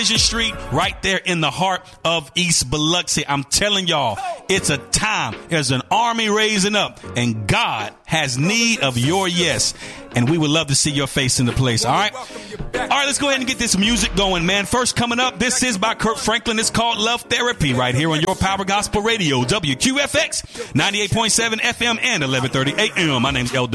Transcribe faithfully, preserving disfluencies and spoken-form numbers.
Street, right there in the heart of East Biloxi. I'm telling y'all, it's a time. There's an army raising up, and God has need of your yes. And we would love to see your face in the place. All right. All right, let's go ahead and get this music going, man. First coming up, this is by Kirk Franklin. It's called Love Therapy right here on Your Power Gospel Radio, W Q F X, ninety-eight point seven F M and eleven thirty A M. My name's Elder